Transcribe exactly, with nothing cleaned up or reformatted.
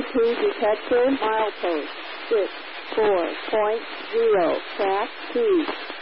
two detector, milepost six four point zero, track two.